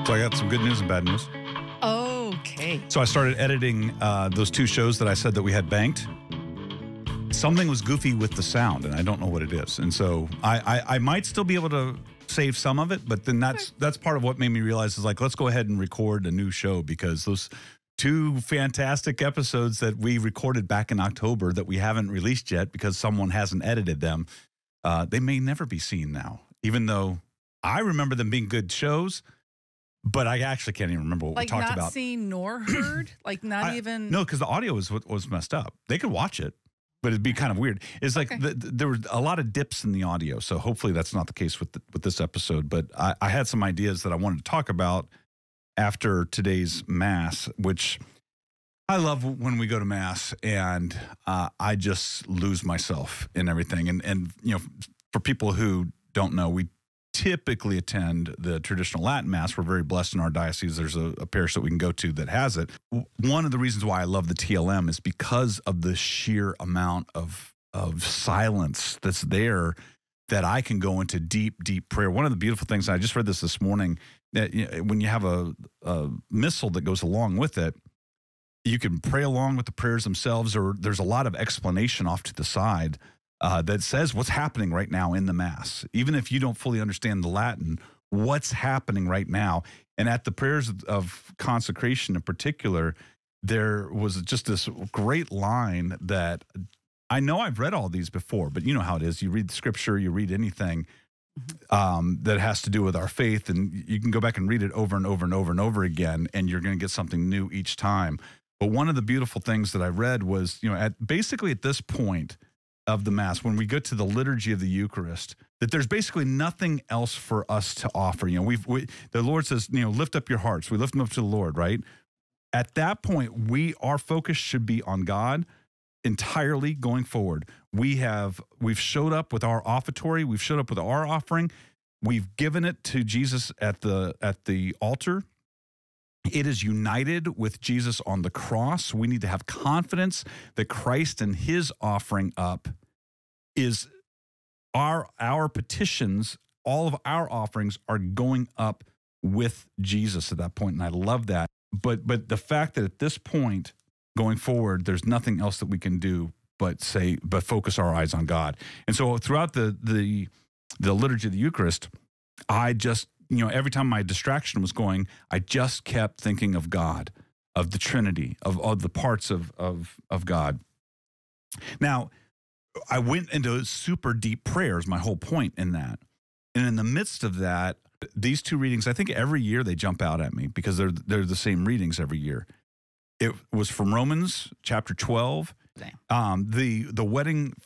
So I got some good news and bad news. Okay. So I started editing those two shows that I said that we had banked. Something was goofy with the sound, and I don't know what it is. And so I might still be able to save some of it, but then that's part of what made me realize is like, let's go ahead and record a new show, because those two fantastic episodes that we recorded back in October that we haven't released yet because someone hasn't edited them, they may never be seen now, even though I remember them being good shows. But I actually can't even remember what we talked about. Like not seen nor heard? Like not even... No, because the audio was messed up. They could watch it, but it'd be kind of weird. It's like there were a lot of dips in the audio, so hopefully that's not the case with this episode. But I had some ideas that I wanted to talk about after today's Mass, which I love when we go to Mass, and I just lose myself in everything. And you know, for people who don't know, we typically attend the traditional Latin Mass. We're very blessed in our diocese. There's a parish that we can go to that has it. One of the reasons why I love the TLM is because of the sheer amount of silence that's there, that I can go into deep, deep prayer. One of the beautiful things, I just read this morning, that when you have a missal that goes along with it, you can pray along with the prayers themselves, or there's a lot of explanation off to the side that says what's happening right now in the Mass. Even if you don't fully understand the Latin, what's happening right now. And at the prayers of consecration in particular, there was just this great line that I know I've read all these before, but you know how it is. You read Scripture, you read anything that has to do with our faith, and you can go back and read it over and over and over and over again, and you're going to get something new each time. But one of the beautiful things that I read was, basically at this point of the Mass, when we get to the liturgy of the Eucharist, that there's basically nothing else for us to offer. The Lord says, lift up your hearts. We lift them up to the Lord, right? At that point, our focus should be on God entirely going forward. We've showed up with our offertory. We've showed up with our offering. We've given it to Jesus at the altar. It is united with Jesus on the cross. We need to have confidence that Christ and his offering up is our petitions. All of our offerings are going up with Jesus at that point, and I love that. But the fact that at this point going forward, there's nothing else that we can do but focus our eyes on God. And so throughout the liturgy of the Eucharist, I just, every time my distraction was going, I just kept thinking of God, of the Trinity, of the parts of God. Now, I went into super deep prayers, my whole point in that. And in the midst of that, these two readings, I think every year they jump out at me because they're the same readings every year. It was from Romans chapter 12. The wedding